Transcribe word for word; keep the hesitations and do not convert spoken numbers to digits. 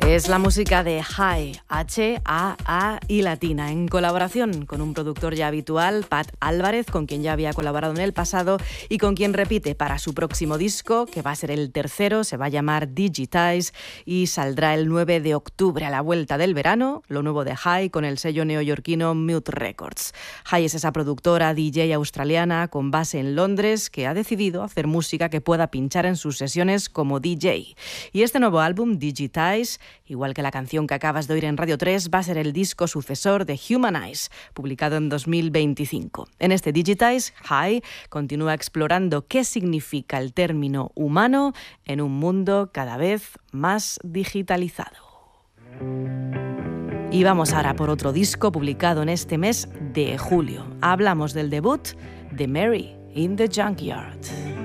Es la música de High, H A A y latina, en colaboración con un productor ya habitual, Pat Álvarez, con quien ya había colaborado en el pasado y con quien repite para su próximo disco, que va a ser el tercero, se va a llamar Digitize y saldrá el nueve de octubre a la vuelta del verano, lo nuevo de High con el sello neoyorquino Mute Records. High es esa productora D J australiana con base en Londres que ha decidido hacer música que pueda pinchar en sus sesiones como D J. Y este nuevo álbum, Digitize, igual que la canción que acabas de oír en Radio tres, va a ser el disco sucesor de Humanize, publicado en dos mil veinticinco. En este Digitize, High continúa explorando qué significa el término humano en un mundo cada vez más digitalizado. Y vamos ahora por otro disco publicado en este mes de julio. Hablamos del debut de Mary in the Junkyard.